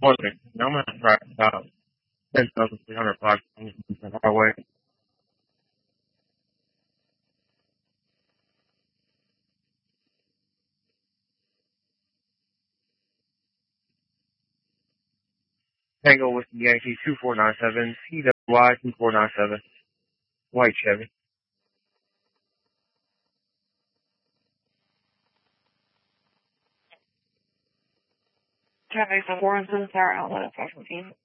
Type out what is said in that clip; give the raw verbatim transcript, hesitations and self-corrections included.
Morning. I'm gonna try about ten thousand three hundred blocks on the highway. Tango with Yankee two four nine seven, T W Y two four nine seven, white Chevy. Traffic for Warrenton Tower Outlet at five fifteen.